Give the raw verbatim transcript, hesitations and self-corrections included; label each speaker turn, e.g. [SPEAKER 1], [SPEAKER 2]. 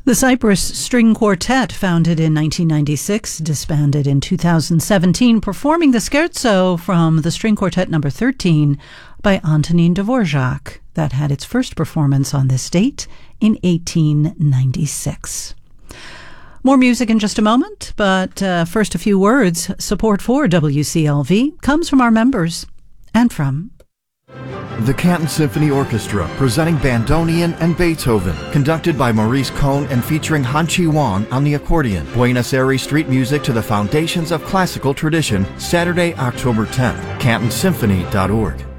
[SPEAKER 1] The Cyprus String Quartet, founded in nineteen ninety-six, disbanded in two thousand seventeen, performing the scherzo from the String Quartet number thirteen by Antonin Dvorak. That had its first performance on this date in eighteen ninety-six. More music in just a moment, but uh, first a few words. Support for W C L V comes from our members and from
[SPEAKER 2] the Canton Symphony Orchestra, presenting Bandonian and Beethoven, conducted by Maurice Cohn and featuring Han Chi Wang on the accordion. Buenos Aires street music to the foundations of classical tradition, Saturday, October tenth. canton symphony dot org.